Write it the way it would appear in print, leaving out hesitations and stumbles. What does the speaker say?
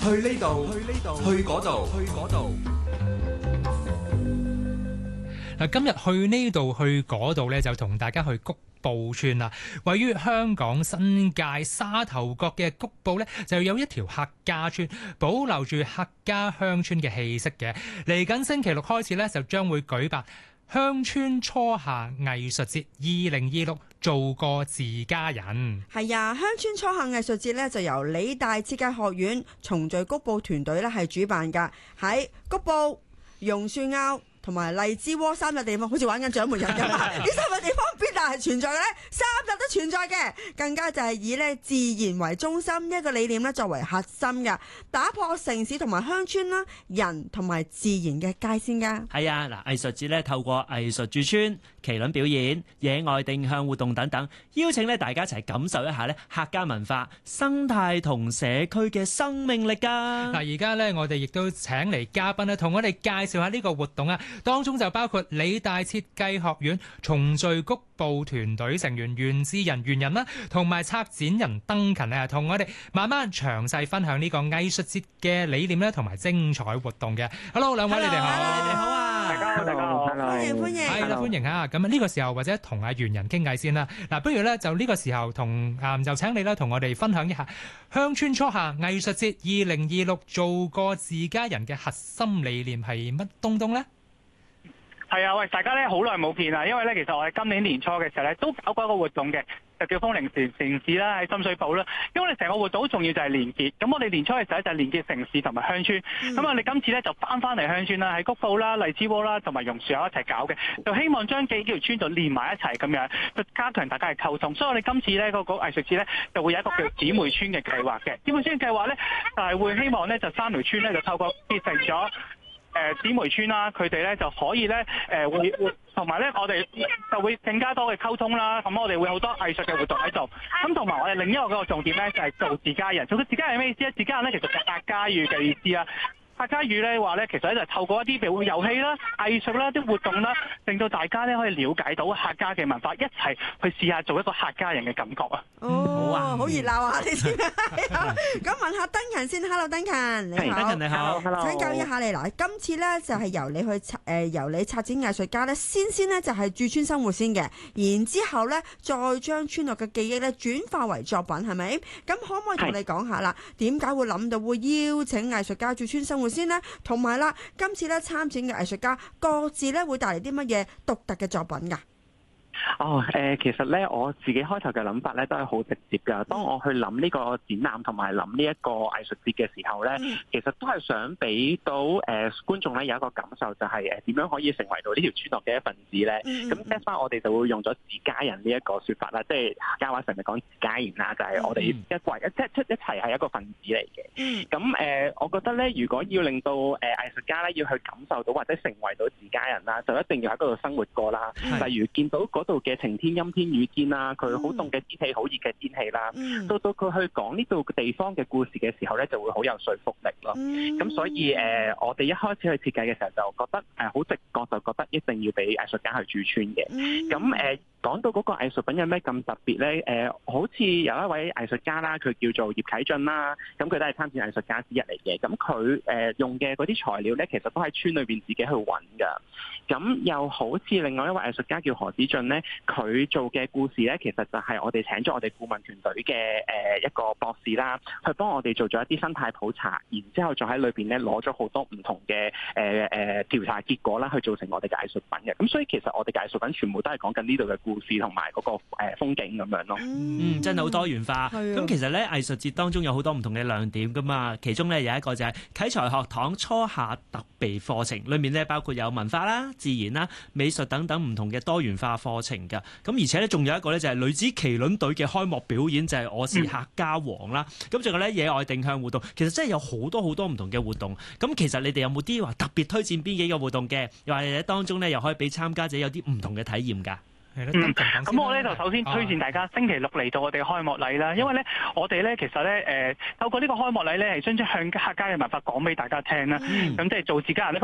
去呢度，去嗰度。 嗱，今日去呢度去嗰度咧，就同大家去谷埔村啦。位於香港新界沙頭角嘅谷埔咧，就有一條客家村，保留住客家鄉村嘅氣息嘅。嚟緊星期六開始咧，就將會舉辦鄉村初夏藝術節2026，做個自家人。 係啊，鄉村初夏藝術節咧就由理大設計學院重聚谷埔團隊咧係主辦㗎，喺谷埔、榕樹坳同埋荔枝窩三個地方，好似玩緊獎門人咁啊！呢三個地方必然係存在嘅咧，三日都存在嘅，更加就係以咧自然為中心一個理念咧作為核心嘅，打破城市同埋鄉村啦、人同埋自然嘅界線㗎。 係啊，嗱，藝術節咧透過藝術駐村、麒麟表演、野外定向活動等等，邀請咧大家一齊感受一下咧客家文化、生態同社區嘅生命力㗎。 嗱，而家咧我哋亦都請嚟嘉賓咧，同我哋介紹下呢個活動啊。當中就包括理大設計學院重聚谷埔團隊成員袁志仁袁人啦，同埋策展人登勤啊，同我哋慢慢詳細分享呢個藝術節嘅理念咧，同埋精彩活動嘅。Hello， 兩位你哋好， 你哋好啊， 大家好， 歡迎係啦，歡迎啊！咁呢個時候或者同阿袁人傾偈先啦。嗱，不如咧就呢個時候就請你啦，同我哋分享一下鄉村初夏藝術節2026做個自家人嘅核心理念係乜東東咧？ 係啊，喂，大家咧好耐冇見啦，因為咧其實我哋今年年初嘅時候咧都搞過一個活動嘅，就叫風鈴城市啦，喺深水埗啦。因為我哋成個活動好重要就係連結，咁我哋年初嘅時候就係連結城市同埋鄉村。咁我哋今次咧就翻嚟鄉村啦，喺谷埔啦、荔枝窩啦同埋榕樹坳一齊搞嘅，就希望將幾條村就連埋一齊咁樣，就加強大家嘅溝通。所以我哋今次咧嗰個藝術節咧就會有一個叫姊妹村嘅計劃嘅。姊妹村嘅計劃咧就係會希望咧就三條村咧就透過結成咗姊妹村啦，佢哋咧就可以咧會同埋咧我哋就會更加多嘅溝通啦。咁我哋會好多藝術嘅活動喺度。咁同埋我哋另一個嗰個重點咧就係做自家人。做自家人係咩意思咧？自家人咧其實就係客家語嘅意思啦。客家語咧話咧，其實咧就透過一啲譬如遊戲啦、藝術啦、啲活動啦，令到大家咧可以了解到客家嘅文化，一齊去試下做一個客家人嘅感覺啊！ 好啊，好熱鬧啊！你知咁問下登勤先 ，Hello 登勤，你好， 登勤你好， 請教一下你嗱，今次咧就係由你策展藝術家咧，先咧就係駐村生活先嘅，然之後咧再將村落嘅記憶咧轉化為作品，係咪？咁可唔可以同你講下啦？點解會諗到會邀請藝術家駐村生活先呢？同埋啦，今次咧參展嘅藝術家各自咧會帶嚟啲乜嘢獨特嘅作品㗎？ 其實咧我自己開頭嘅諗法咧都係好直接㗎。當我去諗呢個展覽同埋諗呢一個藝術節嘅時候咧，其實都係想俾到觀眾咧有一個感受，就係點樣可以成為到呢條村落嘅一份子咧。咁 that's why 我哋就會用咗自家人呢一個説法啦，即係客家話成日講自家人啦，就係我哋一齊係一個分子嚟嘅。咁我覺得咧，如果要令到藝術家咧要去感受到或者成為到自家人啦，就一定要喺嗰度生活過啦。例如見到嗰度嘅晴天、陰天、雨天啦，佢好凍嘅天氣、好熱嘅天氣啦，到佢去講呢度地方嘅故事嘅時候咧，就會好有說服力咯。咁所以我哋一開始去設計嘅時候就覺得好直覺，就覺得一定要俾藝術家去駐村嘅。咁講到嗰個藝術品有咩咁特別咧？好似有一位藝術家啦，佢叫做葉啟俊啦，咁佢都係參展藝術家之一嚟嘅。咁佢用嘅嗰啲材料咧，其實都喺村裏邊自己去揾㗎。咁又好似另外一位藝術家叫何子俊咧，佢做嘅故事咧，其實就係我哋請咗我哋顧問團隊嘅一個博士啦，去幫我哋做咗一啲生態普查，然之後再喺裏邊咧攞咗好多唔同嘅調查結果啦，去做成我哋嘅藝術品嘅。咁所以其實我哋嘅藝術品全部都係講緊呢度嘅故事同埋嗰個風景咁樣咯。 真係好多元化。咁其實咧藝術節當中有好多唔同嘅亮點噶嘛，其中咧有一個就係啟才學堂初夏特備課程，裏面咧包括有文化啦、自然啦、美術等等唔同嘅多元化課程㗎。咁而且咧仲有一個咧就係女子麒麟隊嘅開幕表演，就係我是客家王啦。咁仲有咧野外定向活動，其實真係有好多唔同嘅活動。咁其實你哋有冇啲話特別推薦邊幾個活動嘅？又或者當中咧又可以俾參加者有啲唔同嘅體驗㗎？ 咁我咧就首先推薦大家星期六嚟到我哋開幕禮啦，因為咧我哋咧其實咧透過呢個開幕禮咧係將客家嘅文化講俾大家聽啦，咁即係做自家人咧。